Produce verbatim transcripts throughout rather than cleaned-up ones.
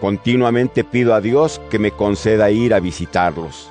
Continuamente pido a Dios que me conceda ir a visitarlos.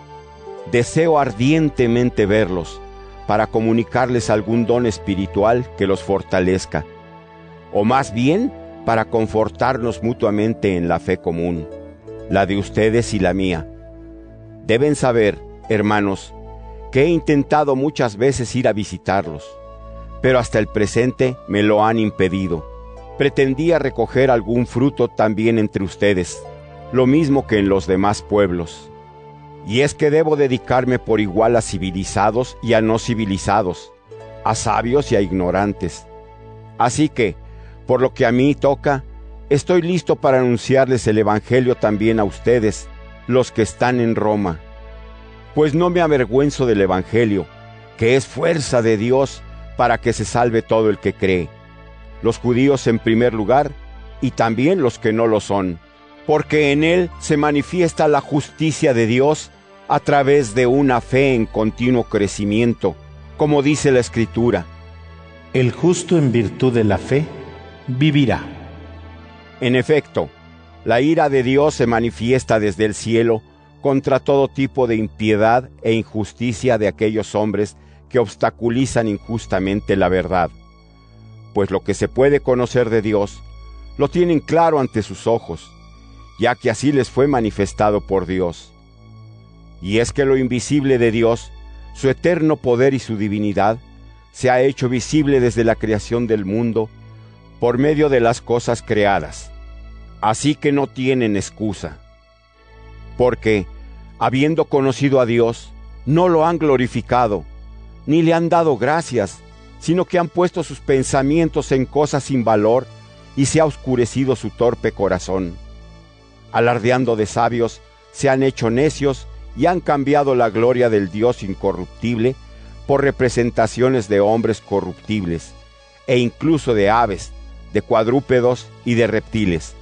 Deseo ardientemente verlos, para comunicarles algún don espiritual que los fortalezca, o más bien para confortarnos mutuamente en la fe común, la de ustedes y la mía. Deben saber, hermanos, que he intentado muchas veces ir a visitarlos, pero hasta el presente me lo han impedido. Pretendía recoger algún fruto también entre ustedes, lo mismo que en los demás pueblos. Y es que debo dedicarme por igual a civilizados y a no civilizados, a sabios y a ignorantes. Así que, por lo que a mí toca, estoy listo para anunciarles el Evangelio también a ustedes, los que están en Roma. Pues no me avergüenzo del Evangelio, que es fuerza de Dios para que se salve todo el que cree, los judíos en primer lugar, y también los que no lo son, porque en él se manifiesta la justicia de Dios a través de una fe en continuo crecimiento, como dice la Escritura: el justo en virtud de la fe vivirá. En efecto, la ira de Dios se manifiesta desde el cielo contra todo tipo de impiedad e injusticia de aquellos hombres que obstaculizan injustamente la verdad. Pues lo que se puede conocer de Dios, lo tienen claro ante sus ojos, ya que así les fue manifestado por Dios. Y es que lo invisible de Dios, su eterno poder y su divinidad, se ha hecho visible desde la creación del mundo por medio de las cosas creadas. Así que no tienen excusa. Porque, habiendo conocido a Dios, no lo han glorificado, ni le han dado gracias, sino que han puesto sus pensamientos en cosas sin valor, y se ha oscurecido su torpe corazón. Alardeando de sabios, se han hecho necios y han cambiado la gloria del Dios incorruptible por representaciones de hombres corruptibles, e incluso de aves, de cuadrúpedos y de reptiles.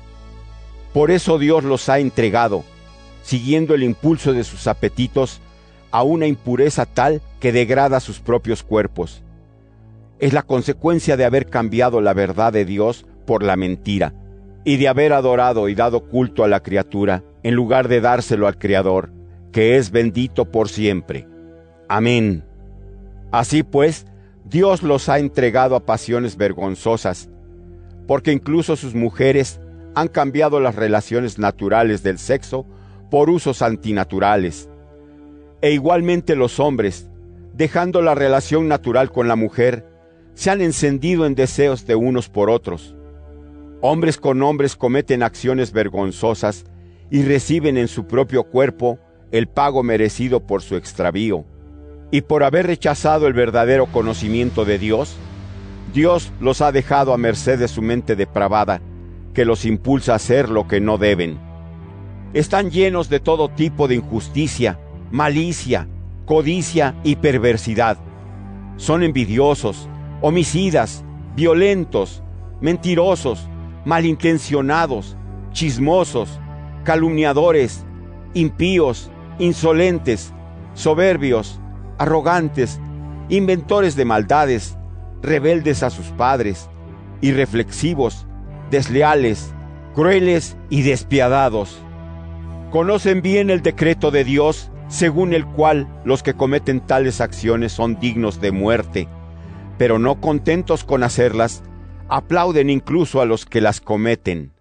Por eso Dios los ha entregado, siguiendo el impulso de sus apetitos, a una impureza tal que degrada sus propios cuerpos. Es la consecuencia de haber cambiado la verdad de Dios por la mentira, y de haber adorado y dado culto a la criatura, en lugar de dárselo al Creador, que es bendito por siempre. Amén. Así pues, Dios los ha entregado a pasiones vergonzosas, porque incluso sus mujeres han cambiado las relaciones naturales del sexo por usos antinaturales. E igualmente los hombres, dejando la relación natural con la mujer, se han encendido en deseos de unos por otros. Hombres con hombres cometen acciones vergonzosas y reciben en su propio cuerpo el pago merecido por su extravío. Y por haber rechazado el verdadero conocimiento de Dios, Dios los ha dejado a merced de su mente depravada, que los impulsa a hacer lo que no deben. Están llenos de todo tipo de injusticia, malicia, codicia y perversidad. Son envidiosos, homicidas, violentos, mentirosos, malintencionados, chismosos, calumniadores, impíos, insolentes, soberbios, arrogantes, inventores de maldades, rebeldes a sus padres, irreflexivos, desleales, crueles y despiadados. Conocen bien el decreto de Dios, según el cual los que cometen tales acciones son dignos de muerte, pero no contentos con hacerlas, aplauden incluso a los que las cometen.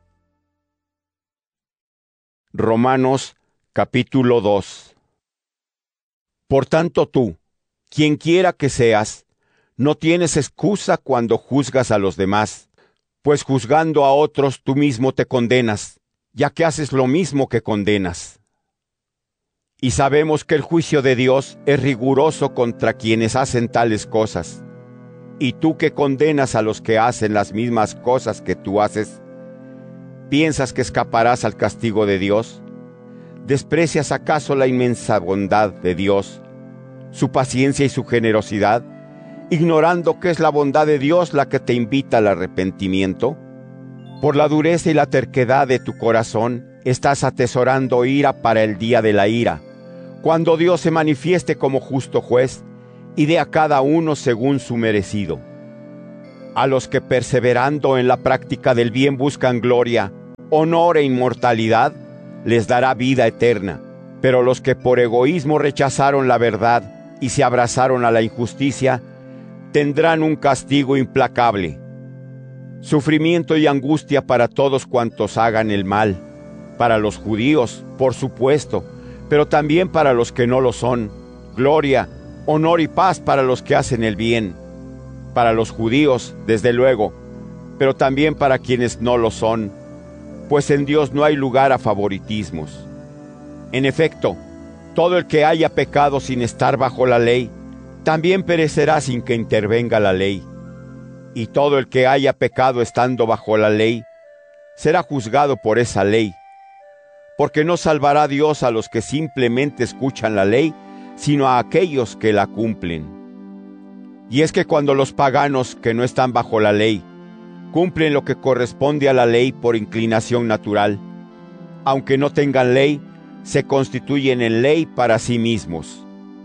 Romanos capítulo dos. Por tanto tú, quien quiera que seas, no tienes excusa cuando juzgas a los demás, pues juzgando a otros tú mismo te condenas, ya que haces lo mismo que condenas. Y sabemos que el juicio de Dios es riguroso contra quienes hacen tales cosas. Y tú que condenas a los que hacen las mismas cosas que tú haces, ¿piensas que escaparás al castigo de Dios? ¿Desprecias acaso la inmensa bondad de Dios, su paciencia y su generosidad, ignorando que es la bondad de Dios la que te invita al arrepentimiento? Por la dureza y la terquedad de tu corazón, estás atesorando ira para el día de la ira, cuando Dios se manifieste como justo juez y dé a cada uno según su merecido. A los que perseverando en la práctica del bien buscan gloria, honor e inmortalidad, les dará vida eterna. Pero los que por egoísmo rechazaron la verdad y se abrazaron a la injusticia, tendrán un castigo implacable. Sufrimiento y angustia para todos cuantos hagan el mal, para los judíos, por supuesto, pero también para los que no lo son, gloria, honor y paz para los que hacen el bien, para los judíos, desde luego, pero también para quienes no lo son, pues en Dios no hay lugar a favoritismos. En efecto, todo el que haya pecado sin estar bajo la ley, también perecerá sin que intervenga la ley. Y todo el que haya pecado estando bajo la ley, será juzgado por esa ley. Porque no salvará Dios a los que simplemente escuchan la ley, sino a aquellos que la cumplen. Y es que cuando los paganos que no están bajo la ley, cumplen lo que corresponde a la ley por inclinación natural, aunque no tengan ley, se constituyen en ley para sí mismos.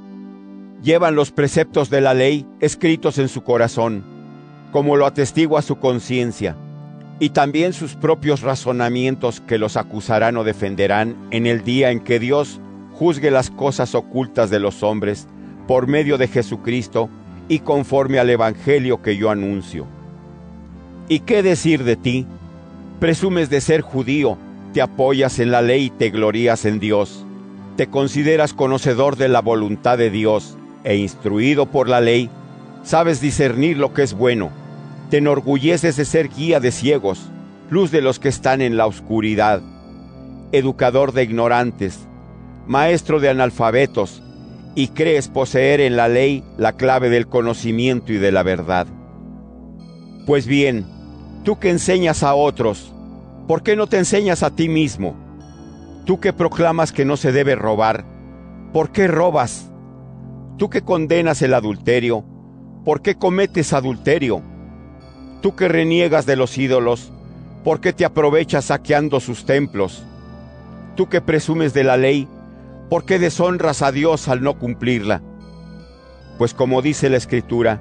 Llevan los preceptos de la ley escritos en su corazón, como lo atestigua su conciencia, y también sus propios razonamientos que los acusarán o defenderán en el día en que Dios juzgue las cosas ocultas de los hombres por medio de Jesucristo y conforme al Evangelio que yo anuncio. ¿Y qué decir de ti? Presumes de ser judío, te apoyas en la ley y te glorías en Dios. Te consideras conocedor de la voluntad de Dios e instruido por la ley, sabes discernir lo que es bueno. Te enorgulleces de ser guía de ciegos, luz de los que están en la oscuridad, educador de ignorantes, maestro de analfabetos, y crees poseer en la ley la clave del conocimiento y de la verdad. Pues bien, tú que enseñas a otros, ¿por qué no te enseñas a ti mismo? Tú que proclamas que no se debe robar, ¿por qué robas? Tú que condenas el adulterio, ¿por qué cometes adulterio? Tú que reniegas de los ídolos, ¿por qué te aprovechas saqueando sus templos? Tú que presumes de la ley, ¿por qué deshonras a Dios al no cumplirla? Pues como dice la Escritura,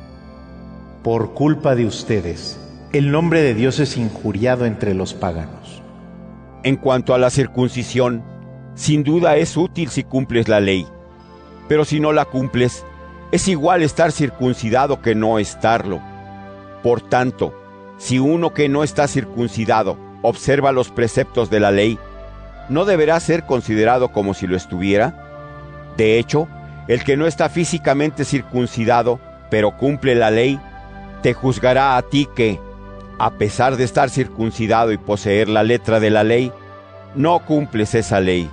por culpa de ustedes, el nombre de Dios es injuriado entre los paganos. En cuanto a la circuncisión, sin duda es útil si cumples la ley, pero si no la cumples, es igual estar circuncidado que no estarlo. Por tanto, si uno que no está circuncidado observa los preceptos de la ley, ¿no deberá ser considerado como si lo estuviera? De hecho, el que no está físicamente circuncidado, pero cumple la ley, te juzgará a ti que, a pesar de estar circuncidado y poseer la letra de la ley, no cumples esa ley.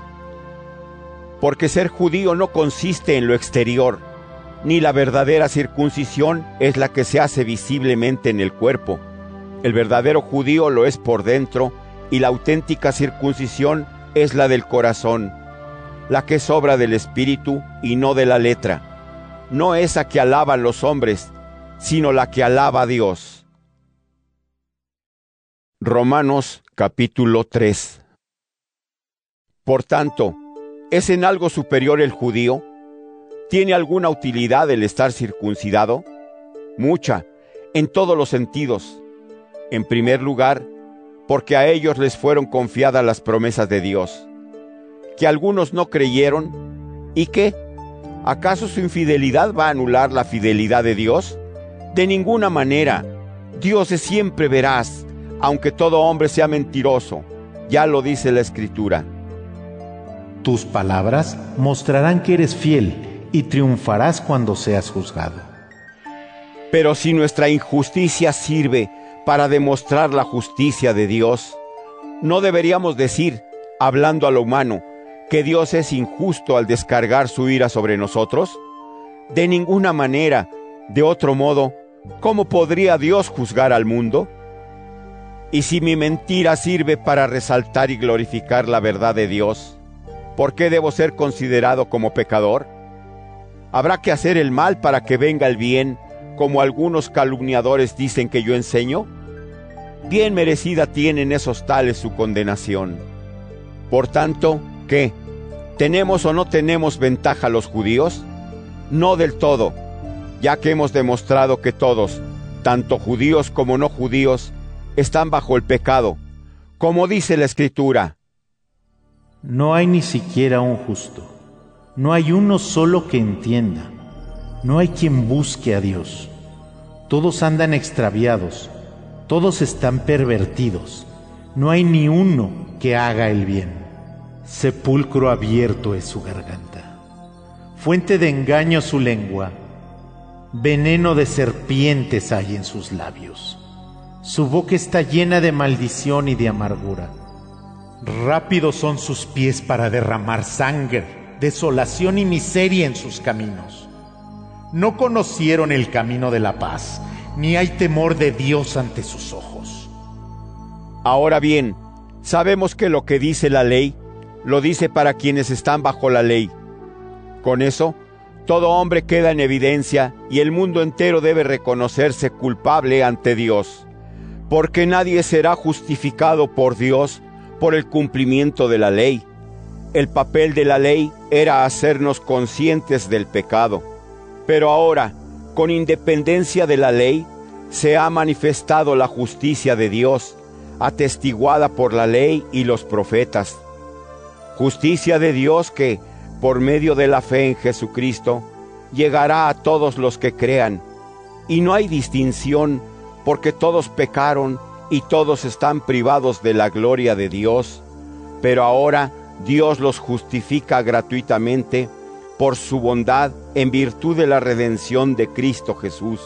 Porque ser judío no consiste en lo exterior, ni la verdadera circuncisión es la que se hace visiblemente en el cuerpo. El verdadero judío lo es por dentro, y la auténtica circuncisión es la del corazón, la que es obra del Espíritu y no de la letra, no esa que alaban los hombres, sino la que alaba a Dios. Romanos capítulo tres. Por tanto, ¿es en algo superior el judío? ¿Tiene alguna utilidad el estar circuncidado? Mucha, en todos los sentidos. En primer lugar, porque a ellos les fueron confiadas las promesas de Dios. ¿Que algunos no creyeron? ¿Y qué? ¿Acaso su infidelidad va a anular la fidelidad de Dios? De ninguna manera. Dios es siempre veraz, aunque todo hombre sea mentiroso. Ya lo dice la Escritura. Tus palabras mostrarán que eres fiel y triunfarás cuando seas juzgado. Pero si nuestra injusticia sirve para demostrar la justicia de Dios, ¿no deberíamos decir, hablando a lo humano, que Dios es injusto al descargar su ira sobre nosotros? De ninguna manera. De otro modo, ¿cómo podría Dios juzgar al mundo? Y si mi mentira sirve para resaltar y glorificar la verdad de Dios, ¿por qué debo ser considerado como pecador? ¿Habrá que hacer el mal para que venga el bien, como algunos calumniadores dicen que yo enseño? Bien merecida tienen esos tales su condenación. Por tanto, ¿qué? ¿Tenemos o no tenemos ventaja los judíos? No del todo, ya que hemos demostrado que todos, tanto judíos como no judíos, están bajo el pecado, Como dice la Escritura: no hay ni siquiera un justo, no hay uno solo que entienda, no hay quien busque a Dios. Todos andan extraviados, todos están pervertidos, no hay ni uno que haga el bien. Sepulcro abierto es su garganta, fuente de engaño su lengua, veneno de serpientes hay en sus labios. Su boca está llena de maldición y de amargura. Rápidos son sus pies para derramar sangre, desolación y miseria en sus caminos. No conocieron el camino de la paz, ni hay temor de Dios ante sus ojos. Ahora bien, sabemos que lo que dice la ley, lo dice para quienes están bajo la ley. Con eso, todo hombre queda en evidencia y el mundo entero debe reconocerse culpable ante Dios, porque nadie será justificado por Dios por el cumplimiento de la ley. El papel de la ley era hacernos conscientes del pecado, pero ahora, con independencia de la ley, se ha manifestado la justicia de Dios, atestiguada por la ley y los profetas. Justicia de Dios que, por medio de la fe en Jesucristo, llegará a todos los que crean, y no hay distinción, porque todos pecaron y todos están privados de la gloria de Dios, pero ahora Dios los justifica gratuitamente por su bondad en virtud de la redención de Cristo Jesús,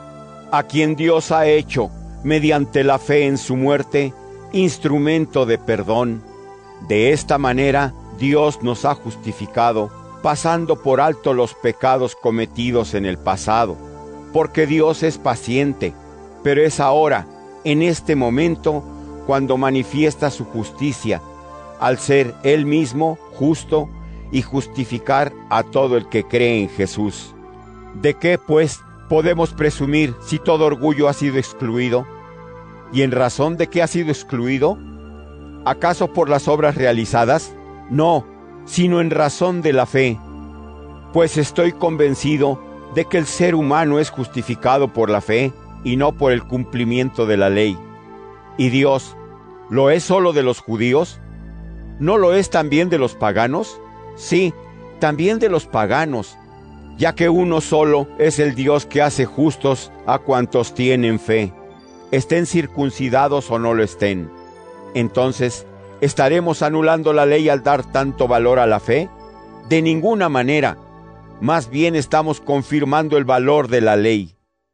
a quien Dios ha hecho, mediante la fe en su muerte, instrumento de perdón. De esta manera Dios nos ha justificado, pasando por alto los pecados cometidos en el pasado, porque Dios es paciente, pero es ahora, en este momento, cuando manifiesta su justicia, al ser Él mismo justo y justificar a todo el que cree en Jesús. ¿De qué, pues, podemos presumir si todo orgullo ha sido excluido? ¿Y en razón de qué ha sido excluido? ¿Acaso por las obras realizadas? No, sino en razón de la fe. Pues estoy convencido de que el ser humano es justificado por la fe y no por el cumplimiento de la ley. ¿Y Dios lo es solo de los judíos? ¿No lo es también de los paganos? Sí, también de los paganos, ya que uno solo es el Dios que hace justos a cuantos tienen fe, estén circuncidados o no lo estén. Entonces, ¿estaremos anulando la ley al dar tanto valor a la fe? De ninguna manera, más bien estamos confirmando el valor de la ley.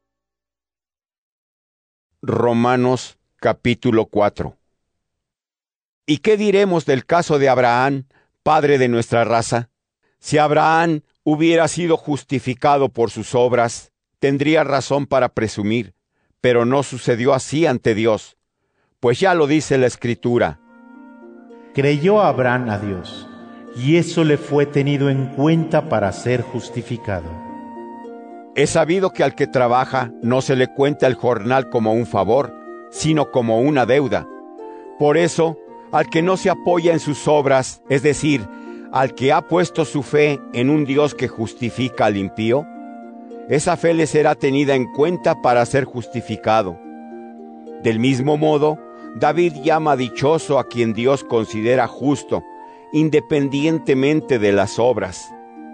Romanos capítulo cuatro. ¿Y qué diremos del caso de Abraham, padre de nuestra raza? Si Abraham hubiera sido justificado por sus obras, tendría razón para presumir, pero no sucedió así ante Dios, pues ya lo dice la Escritura. Creyó Abraham a Dios, y eso le fue tenido en cuenta para ser justificado. Es sabido que al que trabaja no se le cuenta el jornal como un favor, sino como una deuda. Por eso, al que no se apoya en sus obras, es decir, al que ha puesto su fe en un Dios que justifica al impío, esa fe le será tenida en cuenta para ser justificado. Del mismo modo, David llama dichoso a quien Dios considera justo, independientemente de las obras.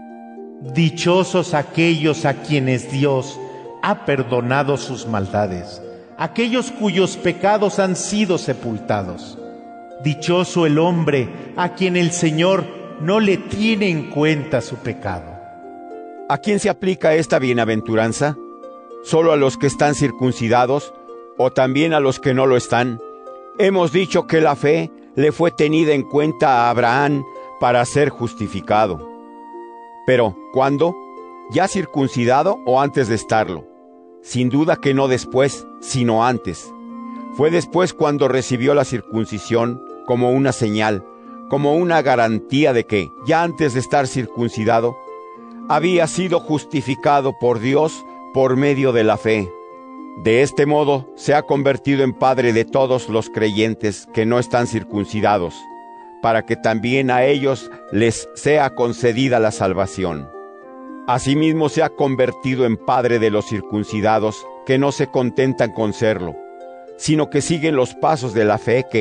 Dichosos aquellos a quienes Dios ha perdonado sus maldades, aquellos cuyos pecados han sido sepultados. Dichoso el hombre a quien el Señor no le tiene en cuenta su pecado. ¿A quién se aplica esta bienaventuranza? ¿Solo a los que están circuncidados o también a los que no lo están? Hemos dicho que la fe le fue tenida en cuenta a Abraham para ser justificado. Pero, ¿cuándo? ¿Ya circuncidado o antes de estarlo? Sin duda que no después, sino antes. Fue después cuando recibió la circuncisión como una señal, como una garantía de que, ya antes de estar circuncidado, había sido justificado por Dios por medio de la fe. De este modo se ha convertido en padre de todos los creyentes que no están circuncidados, para que también a ellos les sea concedida la salvación. Asimismo se ha convertido en padre de los circuncidados que no se contentan con serlo, sino que siguen los pasos de la fe que,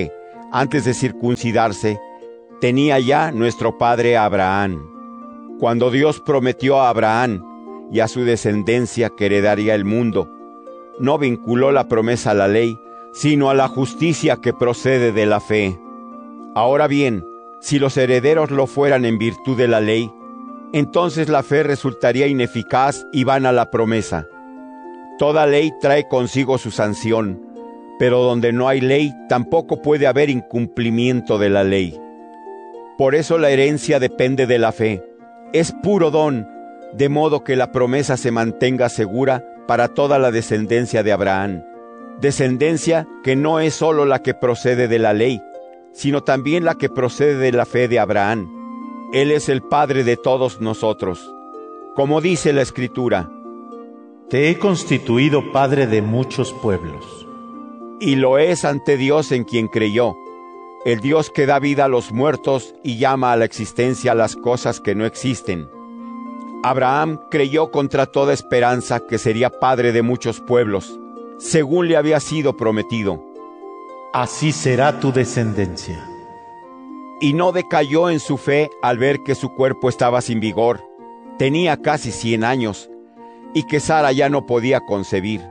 antes de circuncidarse, tenía ya nuestro padre Abraham. Cuando Dios prometió a Abraham y a su descendencia que heredaría el mundo, no vinculó la promesa a la ley, sino a la justicia que procede de la fe. Ahora bien, si los herederos lo fueran en virtud de la ley, entonces la fe resultaría ineficaz y vana la promesa. Toda ley trae consigo su sanción, pero donde no hay ley, tampoco puede haber incumplimiento de la ley. Por eso la herencia depende de la fe. Es puro don, de modo que la promesa se mantenga segura para toda la descendencia de Abraham. Descendencia que no es sólo la que procede de la ley, sino también la que procede de la fe de Abraham. Él es el Padre de todos nosotros. Como dice la Escritura: Te he constituido Padre de muchos pueblos. Y lo es ante Dios en quien creyó, el Dios que da vida a los muertos y llama a la existencia las cosas que no existen. Abraham creyó contra toda esperanza que sería padre de muchos pueblos, según le había sido prometido. Así será tu descendencia. Y no decayó en su fe al ver que su cuerpo estaba sin vigor, tenía casi cien años, y que Sara ya no podía concebir.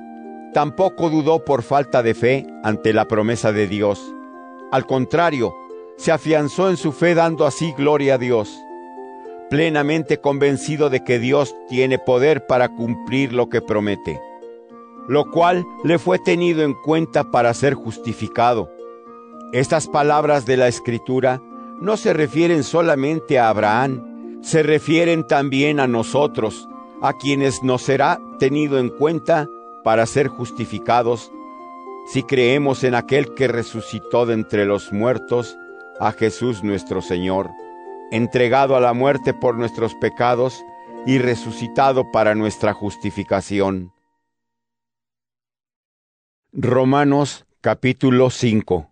Tampoco dudó por falta de fe ante la promesa de Dios. Al contrario, se afianzó en su fe dando así gloria a Dios, plenamente convencido de que Dios tiene poder para cumplir lo que promete, lo cual le fue tenido en cuenta para ser justificado. Estas palabras de la Escritura no se refieren solamente a Abraham, se refieren también a nosotros, a quienes nos será tenido en cuenta para ser justificados, si creemos en aquel que resucitó de entre los muertos, a Jesús nuestro Señor, entregado a la muerte por nuestros pecados y resucitado para nuestra justificación. Romanos capítulo cinco.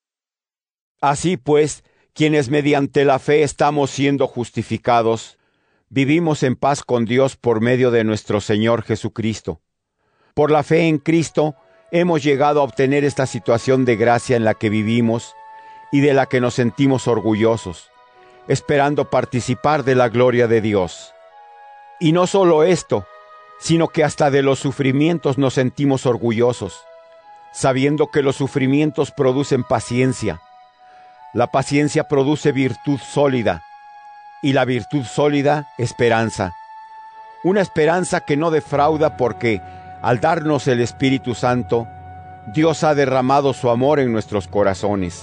Así pues, quienes mediante la fe estamos siendo justificados, vivimos en paz con Dios por medio de nuestro Señor Jesucristo. Por la fe en Cristo, hemos llegado a obtener esta situación de gracia en la que vivimos y de la que nos sentimos orgullosos, esperando participar de la gloria de Dios. Y no solo esto, sino que hasta de los sufrimientos nos sentimos orgullosos, sabiendo que los sufrimientos producen paciencia. La paciencia produce virtud sólida, y la virtud sólida, esperanza. Una esperanza que no defrauda porque, al darnos el Espíritu Santo, Dios ha derramado su amor en nuestros corazones.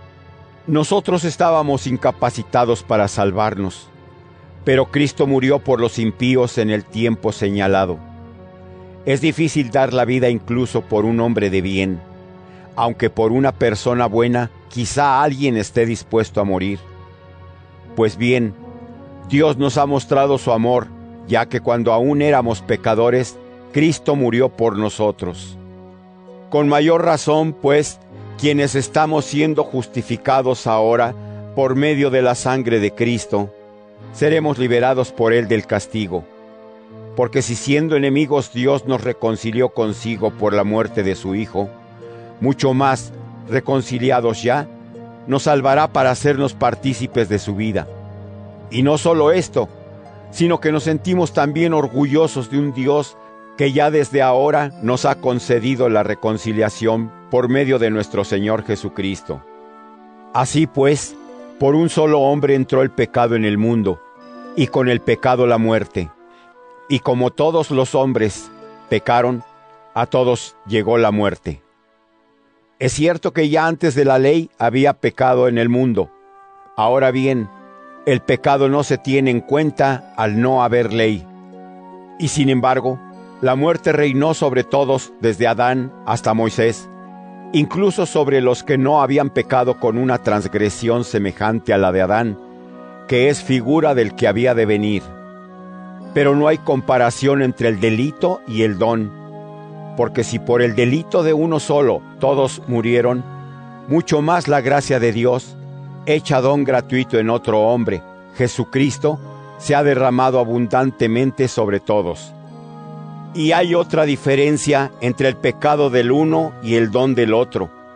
Nosotros estábamos incapacitados para salvarnos, pero Cristo murió por los impíos en el tiempo señalado. Es difícil dar la vida incluso por un hombre de bien, aunque por una persona buena quizá alguien esté dispuesto a morir. Pues bien, Dios nos ha mostrado su amor, ya que cuando aún éramos pecadores, Cristo murió por nosotros. Con mayor razón, pues, quienes estamos siendo justificados ahora por medio de la sangre de Cristo, seremos liberados por Él del castigo. Porque si siendo enemigos Dios nos reconcilió consigo por la muerte de su Hijo, mucho más, reconciliados ya, nos salvará para hacernos partícipes de su vida. Y no solo esto, sino que nos sentimos también orgullosos de un Dios que ya desde ahora nos ha concedido la reconciliación por medio de nuestro Señor Jesucristo. Así pues, por un solo hombre entró el pecado en el mundo, y con el pecado la muerte. Y como todos los hombres pecaron, a todos llegó la muerte. Es cierto que ya antes de la ley había pecado en el mundo. Ahora bien, el pecado no se tiene en cuenta al no haber ley. Y sin embargo, la muerte reinó sobre todos desde Adán hasta Moisés, incluso sobre los que no habían pecado con una transgresión semejante a la de Adán, que es figura del que había de venir. Pero no hay comparación entre el delito y el don, porque si por el delito de uno solo todos murieron, mucho más la gracia de Dios, hecha don gratuito en otro hombre, Jesucristo, se ha derramado abundantemente sobre todos. Y hay otra diferencia entre el pecado del uno y el don del otro,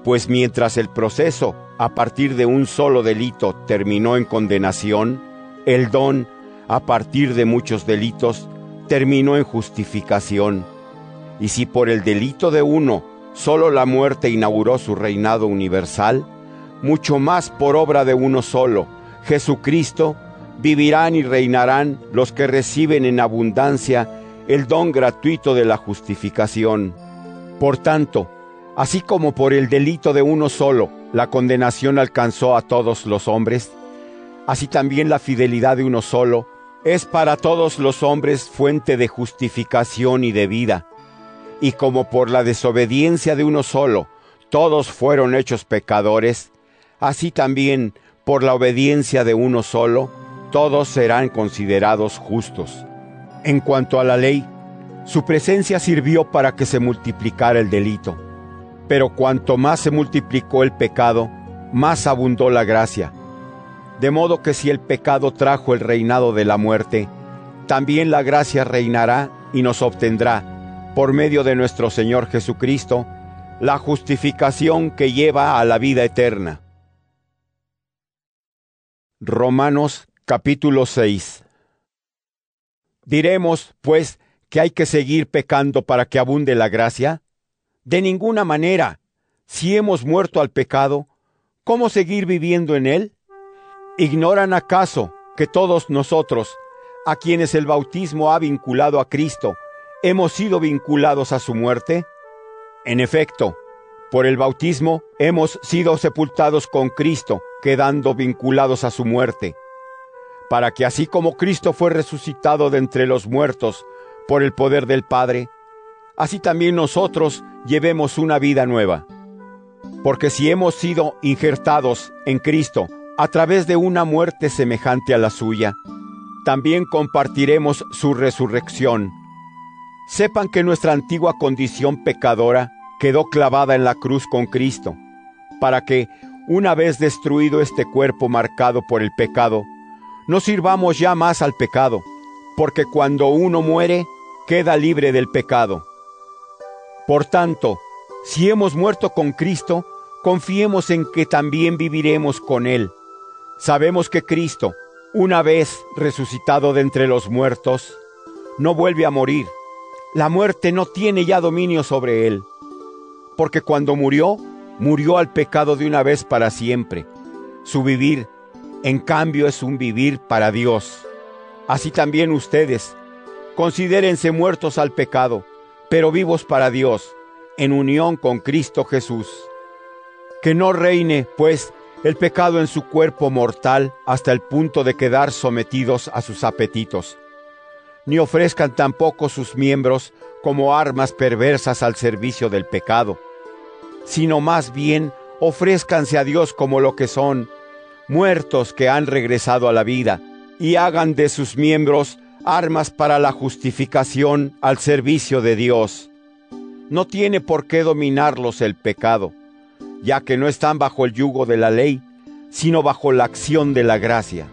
Pues mientras el proceso, a partir de un solo delito, terminó en condenación, el don, a partir de muchos delitos, terminó en justificación. Y si por el delito de uno, solo la muerte inauguró su reinado universal, mucho más por obra de uno solo, Jesucristo, vivirán y reinarán los que reciben en abundancia el don gratuito de la justificación. Por tanto, así como por el delito de uno solo la condenación alcanzó a todos los hombres, así también la fidelidad de uno solo es para todos los hombres fuente de justificación y de vida. Y como por la desobediencia de uno solo todos fueron hechos pecadores, así también por la obediencia de uno solo todos serán considerados justos. En cuanto a la ley, su presencia sirvió para que se multiplicara el delito. Pero cuanto más se multiplicó el pecado, más abundó la gracia. De modo que si el pecado trajo el reinado de la muerte, también la gracia reinará y nos obtendrá, por medio de nuestro Señor Jesucristo, la justificación que lleva a la vida eterna. Romanos capítulo seis. ¿Diremos, pues, que hay que seguir pecando para que abunde la gracia? De ninguna manera. Si hemos muerto al pecado, ¿cómo seguir viviendo en él? ¿Ignoran acaso que todos nosotros, a quienes el bautismo ha vinculado a Cristo, hemos sido vinculados a su muerte? En efecto, por el bautismo hemos sido sepultados con Cristo, quedando vinculados a su muerte, para que así como Cristo fue resucitado de entre los muertos por el poder del Padre, así también nosotros llevemos una vida nueva. Porque si hemos sido injertados en Cristo a través de una muerte semejante a la suya, también compartiremos su resurrección. Sepan que nuestra antigua condición pecadora quedó clavada en la cruz con Cristo, para que, una vez destruido este cuerpo marcado por el pecado, no sirvamos ya más al pecado, porque cuando uno muere, queda libre del pecado. Por tanto, si hemos muerto con Cristo, confiemos en que también viviremos con Él. Sabemos que Cristo, una vez resucitado de entre los muertos, no vuelve a morir. La muerte no tiene ya dominio sobre Él, porque cuando murió, murió al pecado de una vez para siempre. Su vivir, en cambio, es un vivir para Dios. Así también ustedes, considérense muertos al pecado, pero vivos para Dios, en unión con Cristo Jesús. Que no reine, pues, el pecado en su cuerpo mortal hasta el punto de quedar sometidos a sus apetitos. Ni ofrezcan tampoco sus miembros como armas perversas al servicio del pecado, sino más bien ofrézcanse a Dios como lo que son, muertos que han regresado a la vida, y hagan de sus miembros armas para la justificación al servicio de Dios. No tiene por qué dominarlos el pecado, ya que no están bajo el yugo de la ley, sino bajo la acción de la gracia.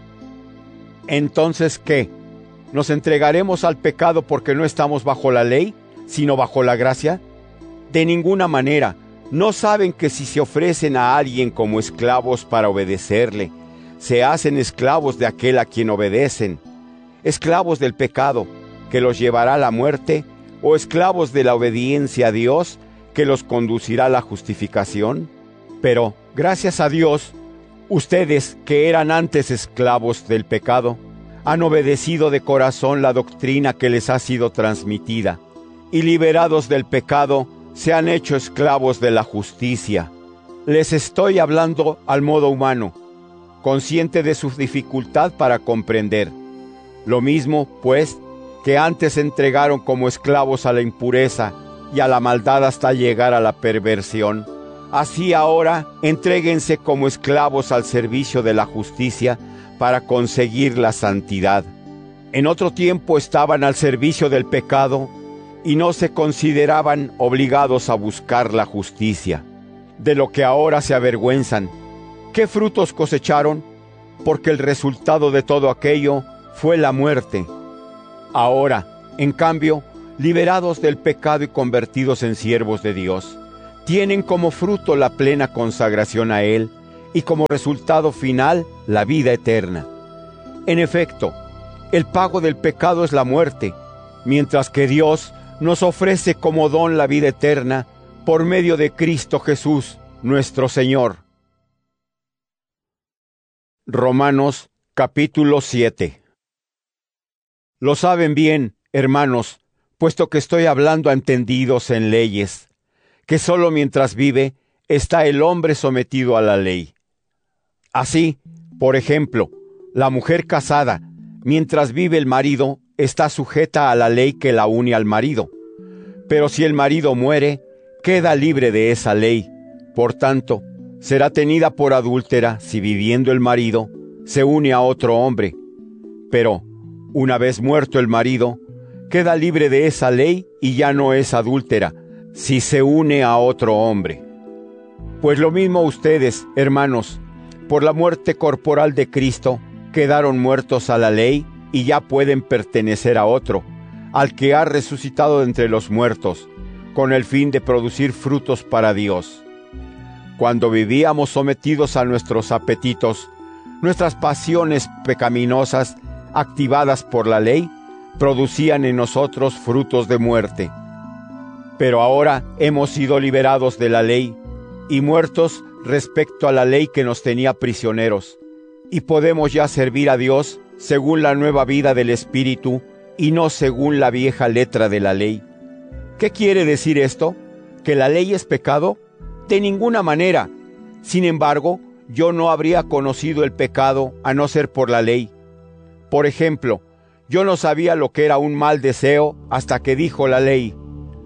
Entonces, ¿qué? ¿Nos entregaremos al pecado porque no estamos bajo la ley, sino bajo la gracia? De ninguna manera. ¿No saben que si se ofrecen a alguien como esclavos para obedecerle, se hacen esclavos de aquel a quien obedecen? ¿Esclavos del pecado, que los llevará a la muerte, o esclavos de la obediencia a Dios, que los conducirá a la justificación? Pero, gracias a Dios, ustedes, que eran antes esclavos del pecado, han obedecido de corazón la doctrina que les ha sido transmitida, y liberados del pecado, se han hecho esclavos de la justicia. Les estoy hablando al modo humano, consciente de su dificultad para comprender. Lo mismo, pues, que antes se entregaron como esclavos a la impureza y a la maldad hasta llegar a la perversión. Así ahora, entréguense como esclavos al servicio de la justicia para conseguir la santidad. En otro tiempo estaban al servicio del pecado y no se consideraban obligados a buscar la justicia, de lo que ahora se avergüenzan. ¿Qué frutos cosecharon? Porque el resultado de todo aquello fue la muerte. Ahora, en cambio, liberados del pecado y convertidos en siervos de Dios, tienen como fruto la plena consagración a Él y como resultado final la vida eterna. En efecto, el pago del pecado es la muerte, mientras que Dios nos ofrece como don la vida eterna por medio de Cristo Jesús, nuestro Señor. Romanos capítulo siete. Lo saben bien, hermanos, puesto que estoy hablando a entendidos en leyes, que sólo mientras vive está el hombre sometido a la ley. Así, por ejemplo, la mujer casada, mientras vive el marido, está sujeta a la ley que la une al marido. Pero si el marido muere, queda libre de esa ley. Por tanto, será tenida por adúltera si viviendo el marido se une a otro hombre. Pero, una vez muerto el marido, queda libre de esa ley y ya no es adúltera si se une a otro hombre. Pues lo mismo ustedes, hermanos, por la muerte corporal de Cristo, quedaron muertos a la ley y ya pueden pertenecer a otro, al que ha resucitado de entre los muertos, con el fin de producir frutos para Dios. Cuando vivíamos sometidos a nuestros apetitos, nuestras pasiones pecaminosas, activadas por la ley, producían en nosotros frutos de muerte. Pero ahora hemos sido liberados de la ley y muertos respecto a la ley que nos tenía prisioneros, y podemos ya servir a Dios según la nueva vida del Espíritu y no según la vieja letra de la ley. ¿Qué quiere decir esto? ¿Que la ley es pecado? De ninguna manera. Sin embargo, yo no habría conocido el pecado a no ser por la ley. Por ejemplo, yo no sabía lo que era un mal deseo hasta que dijo la ley: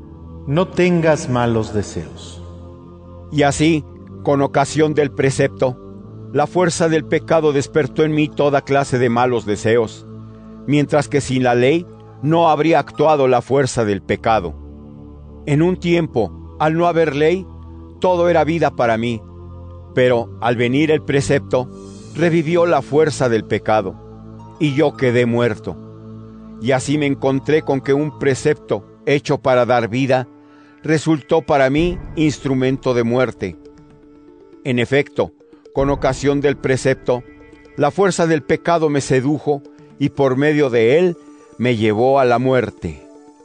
no tengas malos deseos. Y así, con ocasión del precepto, la fuerza del pecado despertó en mí toda clase de malos deseos, mientras que sin la ley no habría actuado la fuerza del pecado. En un tiempo, al no haber ley, todo era vida para mí, pero al venir el precepto, revivió la fuerza del pecado, y yo quedé muerto. Y así me encontré con que un precepto hecho para dar vida resultó para mí instrumento de muerte. En efecto, con ocasión del precepto, la fuerza del pecado me sedujo y por medio de él me llevó a la muerte.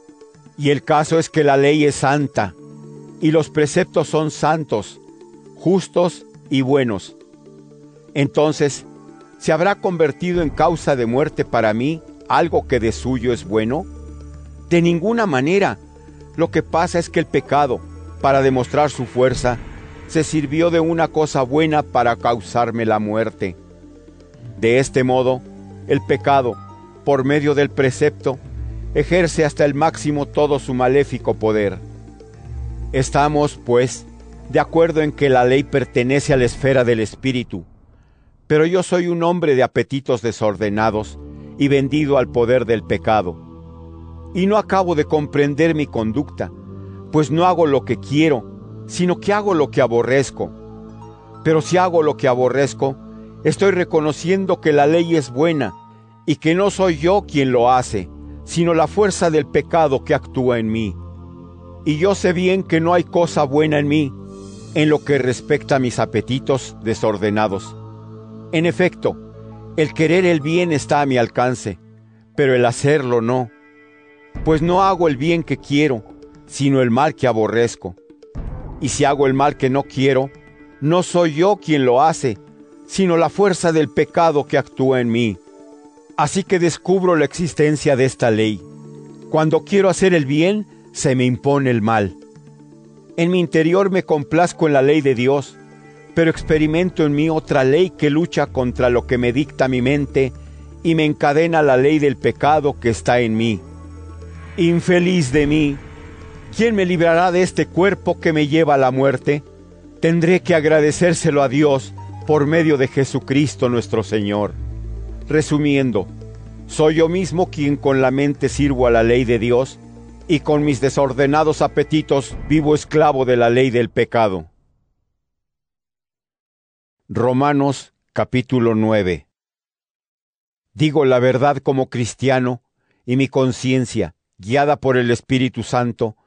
Y el caso es que la ley es santa, y los preceptos son santos, justos y buenos. Entonces, ¿se habrá convertido en causa de muerte para mí algo que de suyo es bueno? De ninguna manera. Lo que pasa es que el pecado, para demostrar su fuerza, se sirvió de una cosa buena para causarme la muerte. De este modo, el pecado, por medio del precepto, ejerce hasta el máximo todo su maléfico poder. Estamos, pues, de acuerdo en que la ley pertenece a la esfera del espíritu, pero yo soy un hombre de apetitos desordenados y vendido al poder del pecado. Y no acabo de comprender mi conducta, pues no hago lo que quiero, sino que hago lo que aborrezco. Pero si hago lo que aborrezco, estoy reconociendo que la ley es buena, y que no soy yo quien lo hace, sino la fuerza del pecado que actúa en mí. Y yo sé bien que no hay cosa buena en mí, en lo que respecta a mis apetitos desordenados. En efecto, el querer el bien está a mi alcance, pero el hacerlo no. Pues no hago el bien que quiero, sino el mal que aborrezco. Y si hago el mal que no quiero, no soy yo quien lo hace, sino la fuerza del pecado que actúa en mí. Así que descubro la existencia de esta ley. Cuando quiero hacer el bien, se me impone el mal. En mi interior me complazco en la ley de Dios, pero experimento en mí otra ley que lucha contra lo que me dicta mi mente y me encadena la ley del pecado que está en mí. Infeliz de mí, ¿quién me librará de este cuerpo que me lleva a la muerte? Tendré que agradecérselo a Dios por medio de Jesucristo nuestro Señor. Resumiendo, soy yo mismo quien con la mente sirvo a la ley de Dios y con mis desordenados apetitos vivo esclavo de la ley del pecado. Romanos capítulo nueve. Digo la verdad como cristiano, y mi conciencia, guiada por el Espíritu Santo,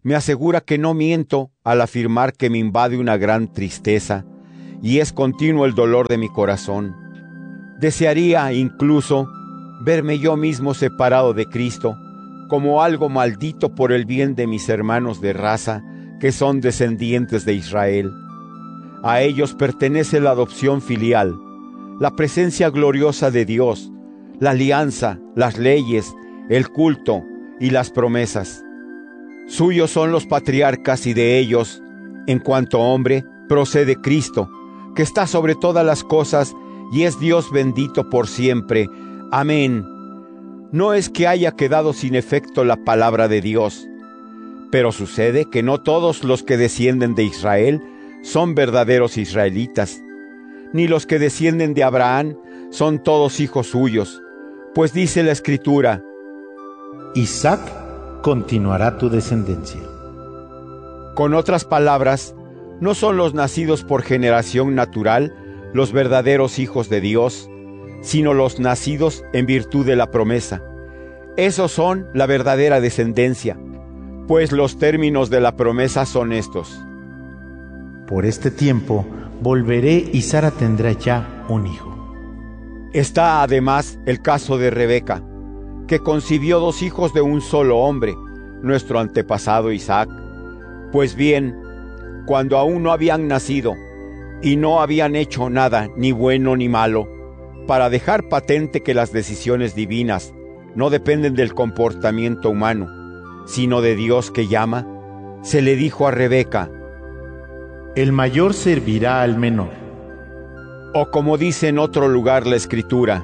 me asegura que no miento al afirmar que me invade una gran tristeza y es continuo el dolor de mi corazón. Desearía incluso verme yo mismo separado de Cristo, como algo maldito por el bien de mis hermanos de raza, que son descendientes de Israel. A ellos pertenece la adopción filial, la presencia gloriosa de Dios, la alianza, las leyes, el culto y las promesas. Suyos son los patriarcas y de ellos, en cuanto hombre, procede Cristo, que está sobre todas las cosas y es Dios bendito por siempre. Amén. No es que haya quedado sin efecto la palabra de Dios, pero sucede que no todos los que descienden de Israel son verdaderos israelitas, ni los que descienden de Abraham son todos hijos suyos, pues dice la Escritura: Isaac continuará tu descendencia. Con otras palabras, no son los nacidos por generación natural los verdaderos hijos de Dios, sino los nacidos en virtud de la promesa. Esos son la verdadera descendencia, pues los términos de la promesa son estos: Por este tiempo volveré y Sara tendrá ya un hijo. Está además el caso de Rebeca, que concibió dos hijos de un solo hombre, nuestro antepasado Isaac. Pues bien, cuando aún no habían nacido y no habían hecho nada, ni bueno ni malo, para dejar patente que las decisiones divinas no dependen del comportamiento humano, sino de Dios que llama, se le dijo a Rebeca: El mayor servirá al menor. O como dice en otro lugar la Escritura: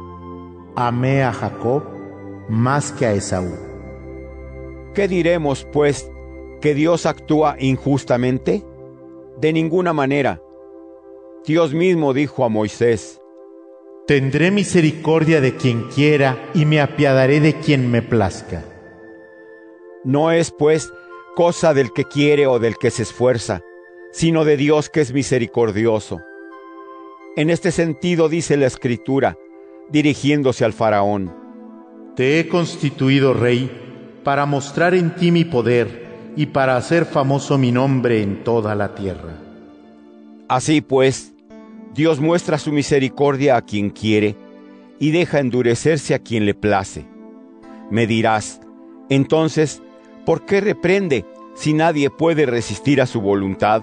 Amé a Jacob más que a Esaú. ¿Qué diremos, pues, que Dios actúa injustamente? De ninguna manera. Dios mismo dijo a Moisés: Tendré misericordia de quien quiera y me apiadaré de quien me plazca. No es, pues, cosa del que quiere o del que se esfuerza, sino de Dios que es misericordioso. En este sentido dice la Escritura, dirigiéndose al faraón: Te he constituido rey para mostrar en ti mi poder y para hacer famoso mi nombre en toda la tierra. Así pues, Dios muestra su misericordia a quien quiere y deja endurecerse a quien le place. Me dirás, entonces, ¿por qué reprende si nadie puede resistir a su voluntad?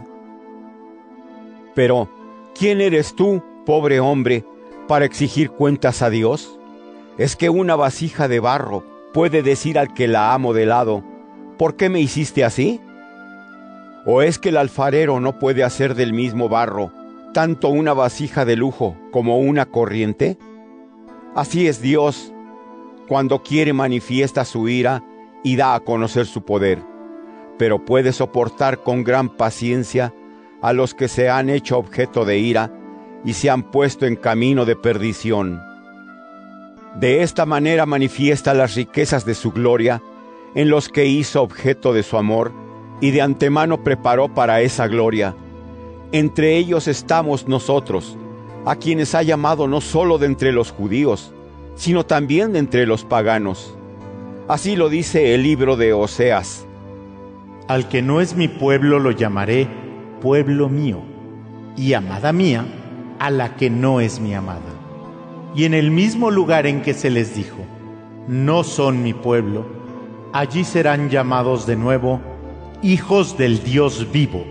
Pero, ¿quién eres tú, pobre hombre, para exigir cuentas a Dios? ¿Es que una vasija de barro puede decir al que la ha modelado: ¿por qué me hiciste así? ¿O es que el alfarero no puede hacer del mismo barro tanto una vasija de lujo como una corriente? Así es Dios, cuando quiere manifiesta su ira y da a conocer su poder, pero puede soportar con gran paciencia a los que se han hecho objeto de ira y se han puesto en camino de perdición. De esta manera manifiesta las riquezas de su gloria en los que hizo objeto de su amor y de antemano preparó para esa gloria. Entre ellos estamos nosotros, a quienes ha llamado no solo de entre los judíos, sino también de entre los paganos. Así lo dice el libro de Oseas: Al que no es mi pueblo lo llamaré pueblo mío, y amada mía a la que no es mi amada. Y en el mismo lugar en que se les dijo: no son mi pueblo, allí serán llamados de nuevo hijos del Dios vivo.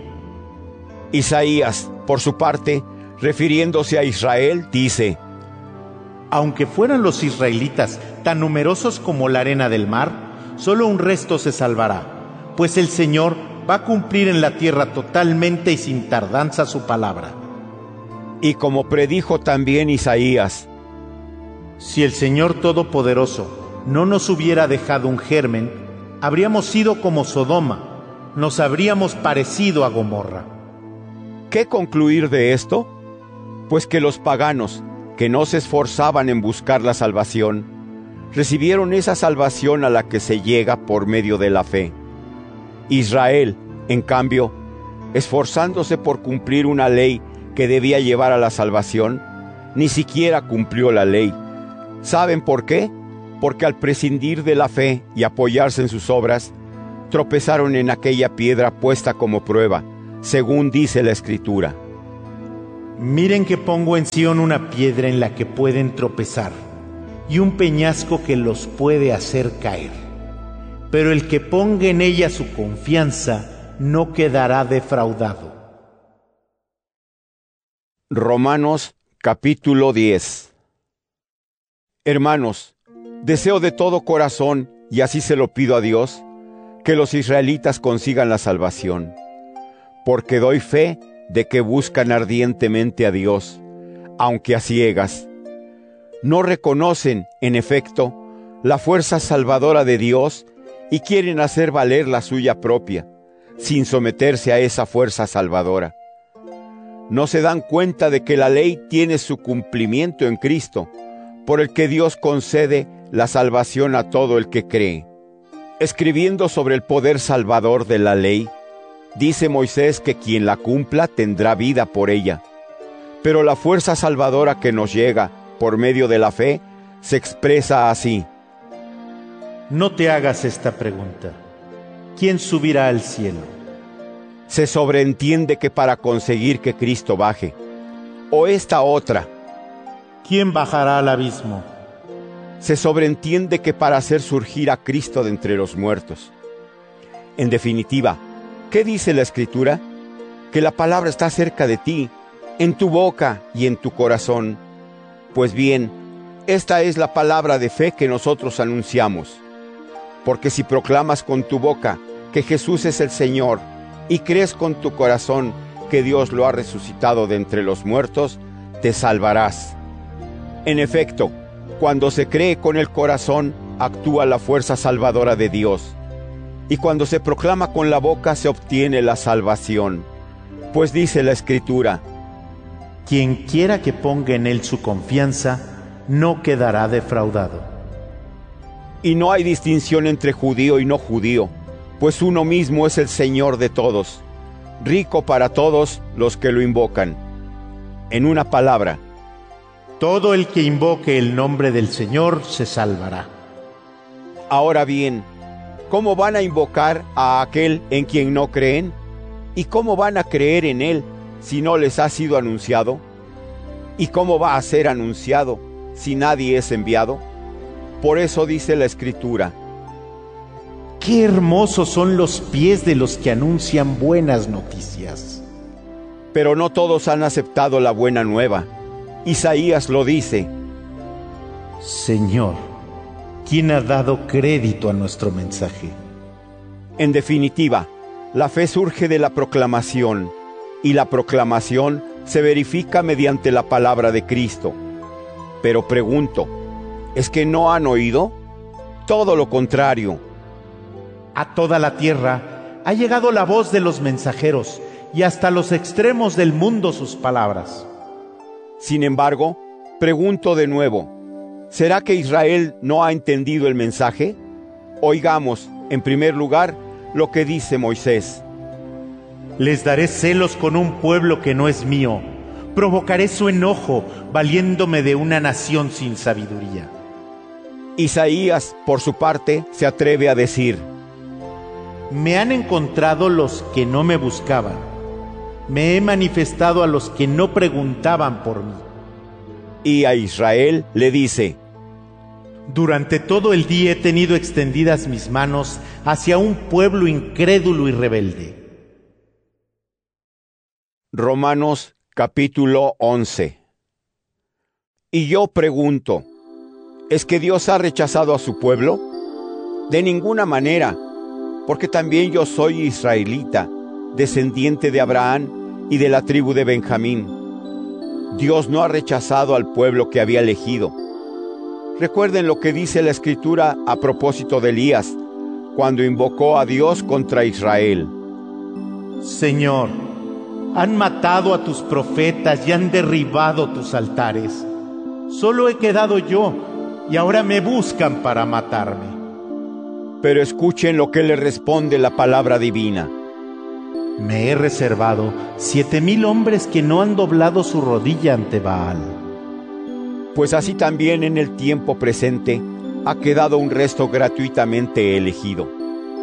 Isaías, por su parte, refiriéndose a Israel, dice: Aunque fueran los israelitas tan numerosos como la arena del mar, solo un resto se salvará, pues el Señor va a cumplir en la tierra totalmente y sin tardanza su palabra. Y como predijo también Isaías: Si el Señor Todopoderoso no nos hubiera dejado un germen, habríamos sido como Sodoma, nos habríamos parecido a Gomorra. ¿Qué concluir de esto? Pues que los paganos, que no se esforzaban en buscar la salvación, recibieron esa salvación a la que se llega por medio de la fe. Israel, en cambio, esforzándose por cumplir una ley que debía llevar a la salvación, ni siquiera cumplió la ley. ¿Saben por qué? Porque al prescindir de la fe y apoyarse en sus obras, tropezaron en aquella piedra puesta como prueba, según dice la Escritura. Miren que pongo en Sión una piedra en la que pueden tropezar, y un peñasco que los puede hacer caer. Pero el que ponga en ella su confianza no quedará defraudado. Romanos capítulo diez. Hermanos, deseo de todo corazón, y así se lo pido a Dios, que los israelitas consigan la salvación, porque doy fe de que buscan ardientemente a Dios, aunque a ciegas. No reconocen, en efecto, la fuerza salvadora de Dios y quieren hacer valer la suya propia, sin someterse a esa fuerza salvadora. No se dan cuenta de que la ley tiene su cumplimiento en Cristo, por el que Dios concede la salvación a todo el que cree. Escribiendo sobre el poder salvador de la ley, dice Moisés que quien la cumpla tendrá vida por ella. Pero la fuerza salvadora que nos llega por medio de la fe se expresa así. No te hagas esta pregunta. ¿Quién subirá al cielo? Se sobreentiende que para conseguir que Cristo baje. O esta otra. ¿Quién bajará al abismo? Se sobreentiende que para hacer surgir a Cristo de entre los muertos. En definitiva, ¿qué dice la Escritura? Que la palabra está cerca de ti, en tu boca y en tu corazón. Pues bien, esta es la palabra de fe que nosotros anunciamos. Porque si proclamas con tu boca que Jesús es el Señor y crees con tu corazón que Dios lo ha resucitado de entre los muertos, te salvarás. En efecto, cuando se cree con el corazón, actúa la fuerza salvadora de Dios. Y cuando se proclama con la boca, se obtiene la salvación. Pues dice la Escritura: quien quiera que ponga en él su confianza, no quedará defraudado. Y no hay distinción entre judío y no judío, pues uno mismo es el Señor de todos, rico para todos los que lo invocan. En una palabra, todo el que invoque el nombre del Señor se salvará. Ahora bien, ¿cómo van a invocar a aquel en quien no creen? ¿Y cómo van a creer en él si no les ha sido anunciado? ¿Y cómo va a ser anunciado si nadie es enviado? Por eso dice la Escritura: ¡qué hermosos son los pies de los que anuncian buenas noticias! Pero no todos han aceptado la buena nueva. Isaías lo dice: Señor, ¿quién ha dado crédito a nuestro mensaje? En definitiva, la fe surge de la proclamación, y la proclamación se verifica mediante la palabra de Cristo. Pero pregunto, ¿es que no han oído? Todo lo contrario. A toda la tierra ha llegado la voz de los mensajeros, y hasta los extremos del mundo sus palabras. Sin embargo, pregunto de nuevo, ¿será que Israel no ha entendido el mensaje? Oigamos, en primer lugar, lo que dice Moisés. Les daré celos con un pueblo que no es mío. Provocaré su enojo, valiéndome de una nación sin sabiduría. Isaías, por su parte, se atreve a decir: me han encontrado los que no me buscaban. Me he manifestado a los que no preguntaban por mí. Y a Israel le dice: durante todo el día he tenido extendidas mis manos hacia un pueblo incrédulo y rebelde. Romanos capítulo once. Y yo pregunto, ¿es que Dios ha rechazado a su pueblo? De ninguna manera, porque también yo soy israelita, descendiente de Abraham y de la tribu de Benjamín. Dios no ha rechazado al pueblo que había elegido. Recuerden lo que dice la Escritura a propósito de Elías, cuando invocó a Dios contra Israel. Señor, han matado a tus profetas y han derribado tus altares. Solo he quedado yo, y ahora me buscan para matarme. Pero escuchen lo que le responde la palabra divina. Me he reservado siete mil hombres que no han doblado su rodilla ante Baal. Pues así también en el tiempo presente ha quedado un resto gratuitamente elegido.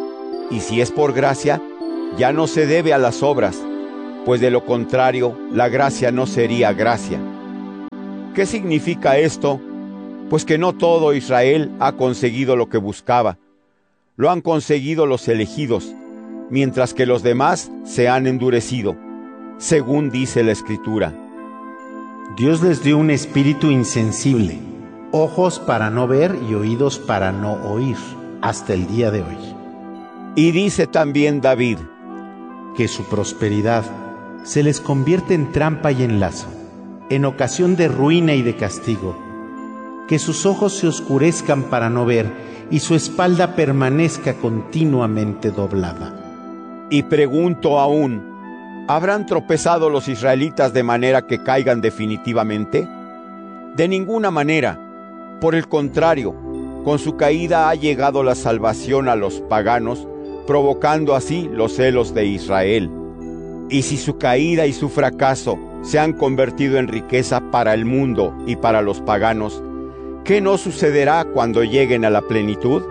Y si es por gracia, ya no se debe a las obras, pues de lo contrario, la gracia no sería gracia. ¿Qué significa esto? Pues que no todo Israel ha conseguido lo que buscaba. Lo han conseguido los elegidos, mientras que los demás se han endurecido, según dice la Escritura. Dios les dio un espíritu insensible, ojos para no ver y oídos para no oír, hasta el día de hoy. Y dice también David, que su prosperidad se les convierte en trampa y en lazo, en ocasión de ruina y de castigo, que sus ojos se oscurezcan para no ver y su espalda permanezca continuamente doblada. Y pregunto aún, ¿habrán tropezado los israelitas de manera que caigan definitivamente? De ninguna manera. Por el contrario, con su caída ha llegado la salvación a los paganos, provocando así los celos de Israel. Y si su caída y su fracaso se han convertido en riqueza para el mundo y para los paganos, ¿qué no sucederá cuando lleguen a la plenitud?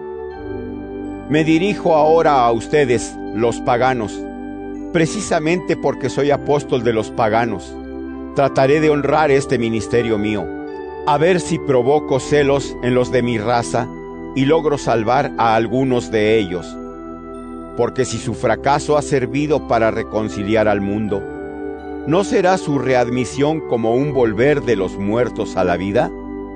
Me dirijo ahora a ustedes, los paganos, precisamente porque soy apóstol de los paganos. Trataré de honrar este ministerio mío, a ver si provoco celos en los de mi raza y logro salvar a algunos de ellos. Porque si su fracaso ha servido para reconciliar al mundo, ¿no será su readmisión como un volver de los muertos a la vida?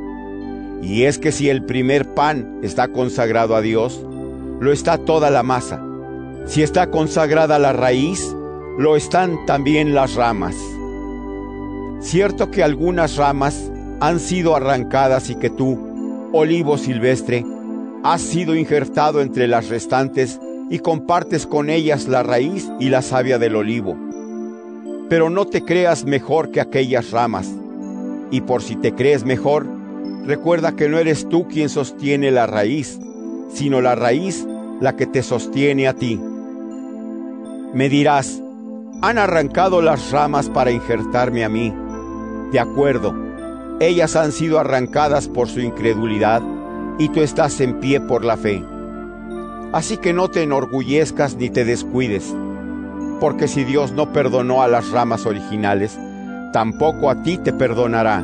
Y es que si el primer pan está consagrado a Dios, lo está toda la masa. Si está consagrada la raíz, lo están también las ramas. Cierto que algunas ramas han sido arrancadas y que tú, olivo silvestre, has sido injertado entre las restantes y compartes con ellas la raíz y la savia del olivo. Pero no te creas mejor que aquellas ramas, y por si te crees mejor, recuerda que no eres tú quien sostiene la raíz, sino la raíz la que te sostiene a ti. Me dirás, han arrancado las ramas para injertarme a mí. De acuerdo, ellas han sido arrancadas por su incredulidad, y tú estás en pie por la fe. Así que no te enorgullezcas ni te descuides, porque si Dios no perdonó a las ramas originales, tampoco a ti te perdonará.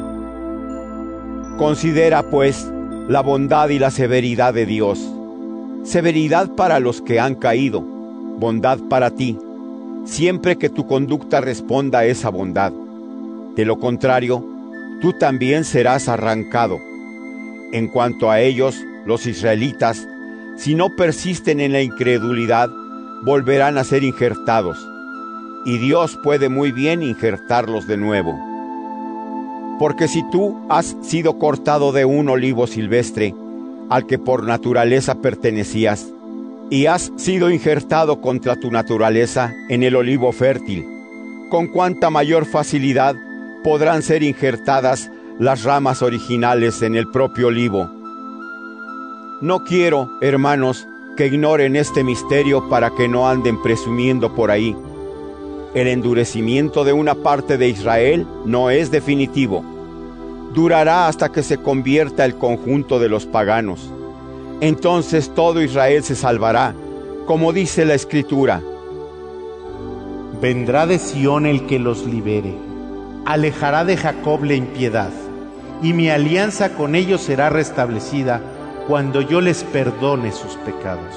Considera, pues, la bondad y la severidad de Dios. Severidad para los que han caído, bondad para ti, siempre que tu conducta responda a esa bondad. De lo contrario, tú también serás arrancado. En cuanto a ellos, los israelitas, si no persisten en la incredulidad, volverán a ser injertados, y Dios puede muy bien injertarlos de nuevo. Porque si tú has sido cortado de un olivo silvestre, al que por naturaleza pertenecías, y has sido injertado contra tu naturaleza en el olivo fértil, con cuánta mayor facilidad podrán ser injertadas las ramas originales en el propio olivo. No quiero, hermanos, que ignoren este misterio para que no anden presumiendo por ahí. El endurecimiento de una parte de Israel no es definitivo. Durará hasta que se convierta el conjunto de los paganos. Entonces todo Israel se salvará, como dice la Escritura. Vendrá de Sión el que los libere, alejará de Jacob la impiedad, y mi alianza con ellos será restablecida cuando yo les perdone sus pecados.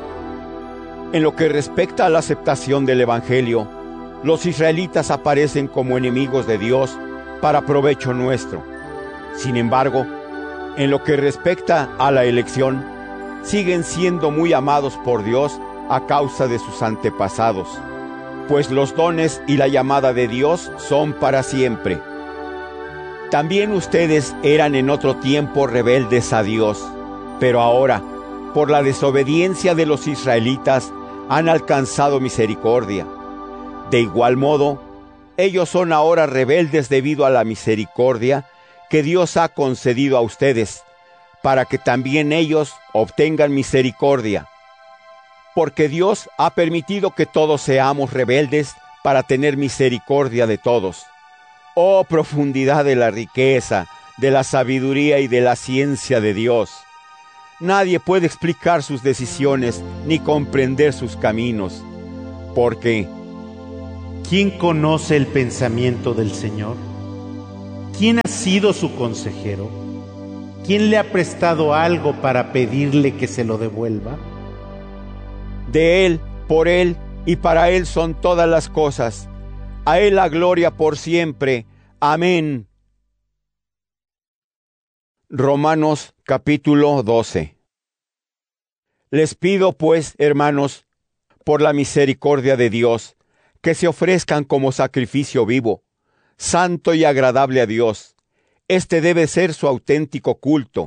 En lo que respecta a la aceptación del Evangelio, los israelitas aparecen como enemigos de Dios para provecho nuestro. Sin embargo, en lo que respecta a la elección, siguen siendo muy amados por Dios a causa de sus antepasados, pues los dones y la llamada de Dios son para siempre. También ustedes eran en otro tiempo rebeldes a Dios, pero ahora, por la desobediencia de los israelitas, han alcanzado misericordia. De igual modo, ellos son ahora rebeldes debido a la misericordia que Dios ha concedido a ustedes, para que también ellos obtengan misericordia. Porque Dios ha permitido que todos seamos rebeldes para tener misericordia de todos. Oh, profundidad de la riqueza, de la sabiduría y de la ciencia de Dios. nadie puede explicar sus decisiones ni comprender sus caminos. Porque ¿quién conoce el pensamiento del Señor? ¿Quién ha sido su consejero? ¿Quién le ha prestado algo para pedirle que se lo devuelva? de Él, por Él y para Él son todas las cosas. A Él la gloria por siempre. Amén. Romanos capítulo doce. Les pido pues, hermanos, por la misericordia de Dios, que se ofrezcan como sacrificio vivo, santo y agradable a Dios. Este debe ser su auténtico culto.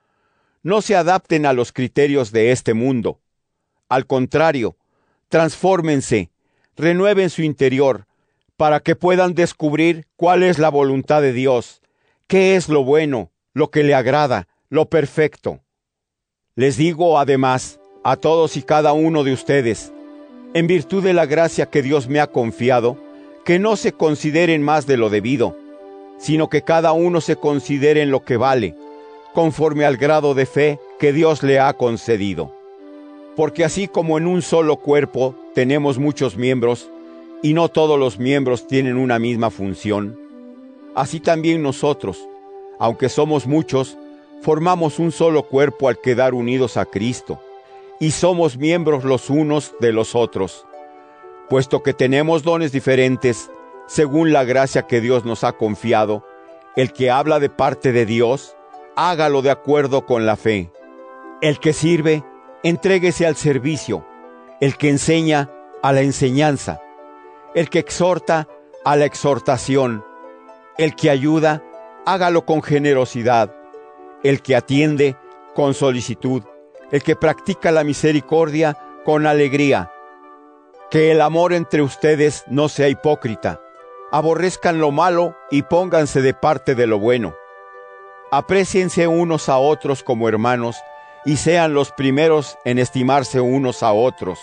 No se adapten a los criterios de este mundo. Al contrario, transfórmense, renueven su interior, para que puedan descubrir cuál es la voluntad de Dios, qué es lo bueno, lo que le agrada, lo perfecto. Les digo además a todos y cada uno de ustedes, en virtud de la gracia que Dios me ha confiado, que no se consideren más de lo debido, sino que cada uno se considere en lo que vale, conforme al grado de fe que Dios le ha concedido. Porque así como en un solo cuerpo tenemos muchos miembros, y no todos los miembros tienen una misma función, así también nosotros, aunque somos muchos, formamos un solo cuerpo al quedar unidos a Cristo, y somos miembros los unos de los otros. Puesto que tenemos dones diferentes, según la gracia que Dios nos ha confiado, el que habla de parte de Dios, hágalo de acuerdo con la fe. El que sirve, entréguese al servicio. El que enseña, a la enseñanza. El que exhorta, a la exhortación. El que ayuda, hágalo con generosidad. El que atiende, con solicitud. El que practica la misericordia, con alegría. Que el amor entre ustedes no sea hipócrita. Aborrezcan lo malo y pónganse de parte de lo bueno. Apréciense unos a otros como hermanos y sean los primeros en estimarse unos a otros.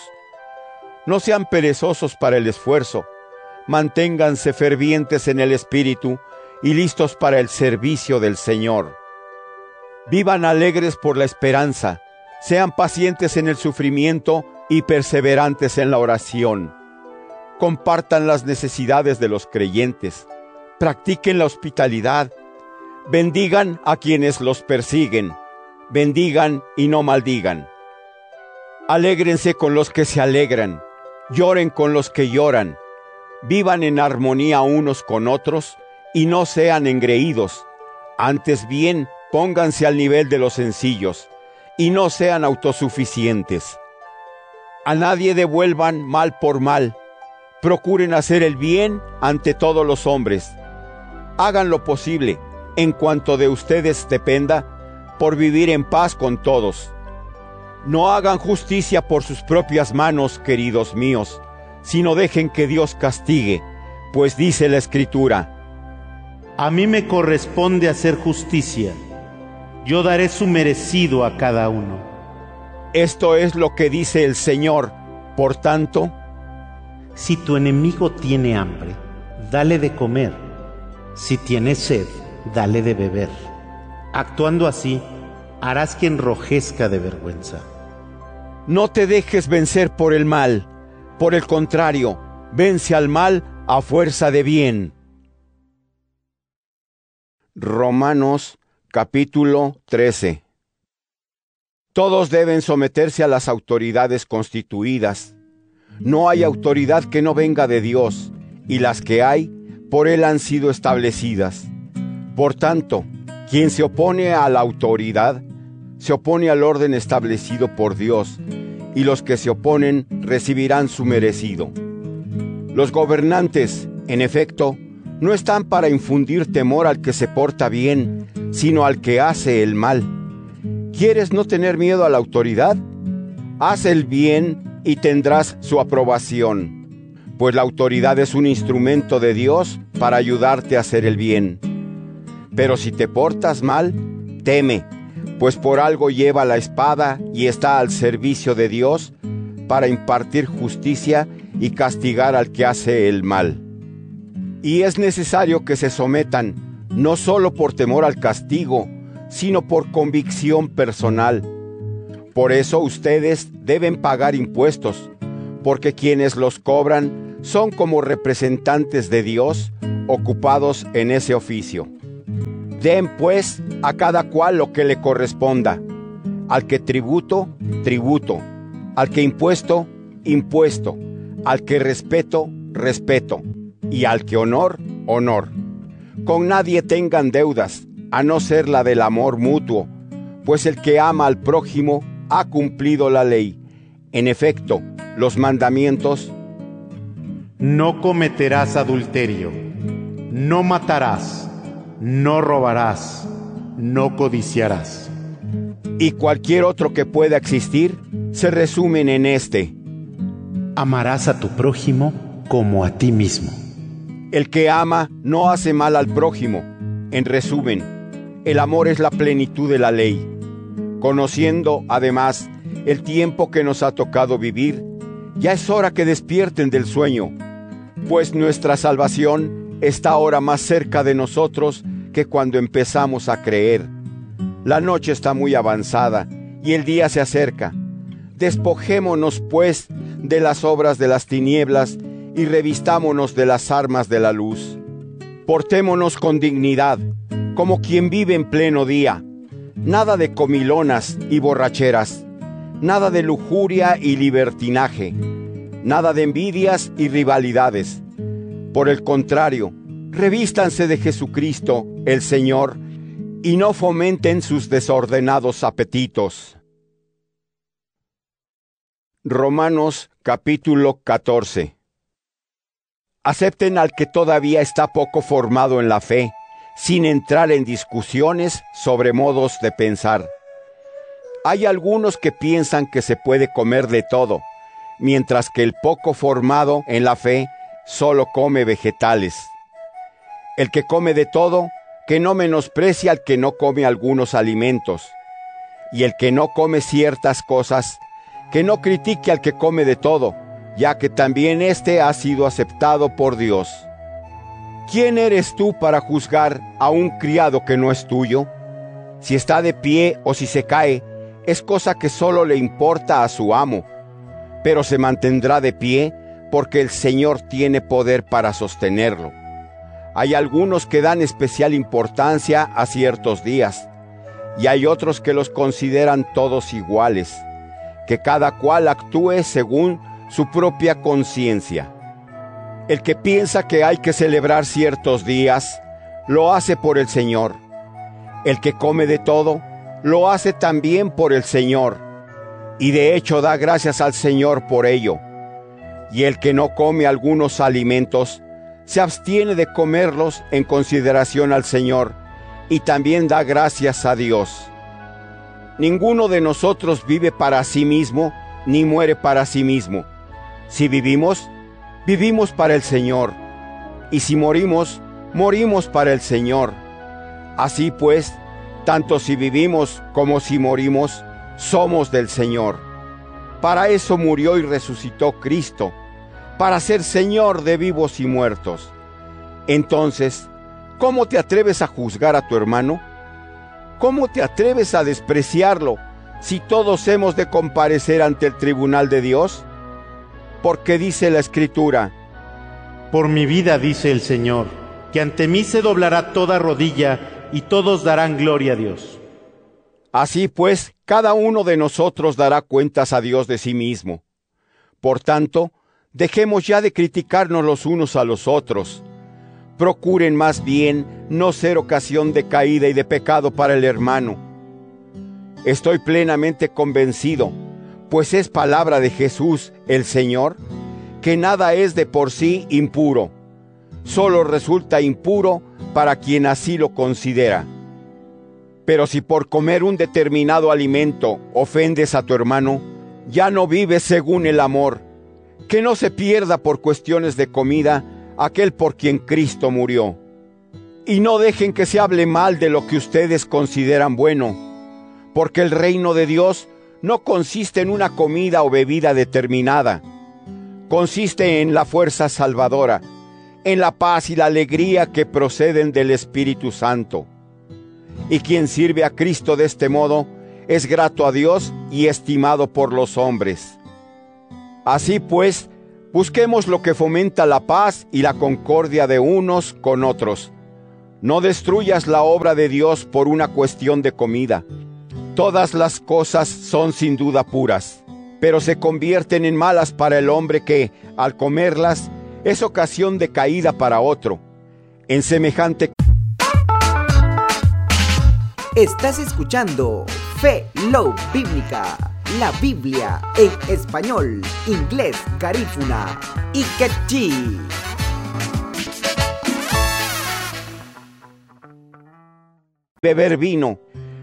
No sean perezosos para el esfuerzo. Manténganse fervientes en el espíritu y listos para el servicio del Señor. Vivan alegres por la esperanza. Sean pacientes en el sufrimiento y perseverantes en la oración. Compartan las necesidades de los creyentes. Practiquen la hospitalidad. Bendigan a quienes los persiguen. Bendigan y no maldigan. Alégrense con los que se alegran. Lloren con los que lloran. Vivan en armonía unos con otros y no sean engreídos. Antes bien, pónganse al nivel de los sencillos y no sean autosuficientes. A nadie devuelvan mal por mal. Procuren hacer el bien ante todos los hombres. Hagan lo posible, en cuanto de ustedes dependa, por vivir en paz con todos. No hagan justicia por sus propias manos, queridos míos, sino dejen que Dios castigue, pues dice la Escritura: a mí me corresponde hacer justicia, yo daré su merecido a cada uno. Esto es lo que dice el Señor. Por tanto, si tu enemigo tiene hambre, dale de comer. Si tiene sed, dale de beber. Actuando así, harás que enrojezca de vergüenza. No te dejes vencer por el mal. Por el contrario, vence al mal a fuerza de bien. Romanos capítulo trece. Todos deben someterse a las autoridades constituidas. No hay autoridad que no venga de Dios, y las que hay, por Él han sido establecidas. Por tanto, quien se opone a la autoridad, se opone al orden establecido por Dios, y los que se oponen recibirán su merecido. Los gobernantes, en efecto, no están para infundir temor al que se porta bien, sino al que hace el mal. ¿Quieres no tener miedo a la autoridad? Haz el bien y tendrás su aprobación, pues la autoridad es un instrumento de Dios para ayudarte a hacer el bien. Pero si te portas mal, teme, pues por algo lleva la espada y está al servicio de Dios para impartir justicia y castigar al que hace el mal. Y es necesario que se sometan, no solo por temor al castigo, sino por convicción personal, Por eso ustedes deben pagar impuestos, porque quienes los cobran son como representantes de Dios ocupados en ese oficio. Den pues a cada cual lo que le corresponda, al que tributo, tributo, al que impuesto, impuesto, al que respeto, respeto, y al que honor, honor. Con nadie tengan deudas, a no ser la del amor mutuo, pues el que ama al prójimo ha cumplido la ley. En efecto, los mandamientos: no cometerás adulterio, no matarás, no robarás, no codiciarás, y cualquier otro que pueda existir, se resumen en este: amarás a tu prójimo como a ti mismo. El que ama no hace mal al prójimo. En resumen, el amor es la plenitud de la ley. Conociendo, además, el tiempo que nos ha tocado vivir, ya es hora que despierten del sueño, pues nuestra salvación está ahora más cerca de nosotros que cuando empezamos a creer. La noche está muy avanzada y el día se acerca. Despojémonos, pues, de las obras de las tinieblas y revistámonos de las armas de la luz. Portémonos con dignidad, como quien vive en pleno día. Nada de comilonas y borracheras, nada de lujuria y libertinaje, nada de envidias y rivalidades. Por el contrario, revístanse de Jesucristo, el Señor, y no fomenten sus desordenados apetitos. Romanos capítulo catorce. Acepten al que todavía está poco formado en la fe, sin entrar en discusiones sobre modos de pensar. Hay algunos que piensan que se puede comer de todo, mientras que el poco formado en la fe solo come vegetales. El que come de todo, que no menosprecie al que no come algunos alimentos, y el que no come ciertas cosas, que no critique al que come de todo, ya que también éste ha sido aceptado por Dios. ¿Quién eres tú para juzgar a un criado que no es tuyo? Si está de pie o si se cae, es cosa que solo le importa a su amo, pero se mantendrá de pie porque el Señor tiene poder para sostenerlo. Hay algunos que dan especial importancia a ciertos días, y hay otros que los consideran todos iguales, que cada cual actúe según su propia conciencia. El que piensa que hay que celebrar ciertos días, lo hace por el Señor. El que come de todo, lo hace también por el Señor, y de hecho da gracias al Señor por ello. Y el que no come algunos alimentos, se abstiene de comerlos en consideración al Señor, y también da gracias a Dios. Ninguno de nosotros vive para sí mismo, ni muere para sí mismo. Si vivimos, vivimos para el Señor, y si morimos, morimos para el Señor. Así pues, tanto si vivimos como si morimos, somos del Señor. Para eso murió y resucitó Cristo, para ser Señor de vivos y muertos. Entonces, ¿cómo te atreves a juzgar a tu hermano? ¿Cómo te atreves a despreciarlo, si todos hemos de comparecer ante el tribunal de Dios? Porque dice la Escritura: por mi vida, dice el Señor, que ante mí se doblará toda rodilla y todos darán gloria a Dios. Así pues, cada uno de nosotros dará cuentas a Dios de sí mismo. Por tanto, dejemos ya de criticarnos los unos a los otros. Procuren más bien no ser ocasión de caída y de pecado para el hermano. Estoy plenamente convencido, pues es palabra de Jesús, el Señor, que nada es de por sí impuro. Solo resulta impuro para quien así lo considera. Pero si por comer un determinado alimento ofendes a tu hermano, ya no vives según el amor. Que no se pierda por cuestiones de comida aquel por quien Cristo murió. Y no dejen que se hable mal de lo que ustedes consideran bueno, porque el reino de Dios no consiste en una comida o bebida determinada. Consiste en la fuerza salvadora, en la paz y la alegría que proceden del Espíritu Santo. Y quien sirve a Cristo de este modo es grato a Dios y estimado por los hombres. Así pues, busquemos lo que fomenta la paz y la concordia de unos con otros. No destruyas la obra de Dios por una cuestión de comida. Todas las cosas son sin duda puras, pero se convierten en malas para el hombre que, al comerlas, es ocasión de caída para otro. En semejante... Estás escuchando Fe Love Bíblica, la Biblia en español, inglés, garífuna y quechí. Beber vino,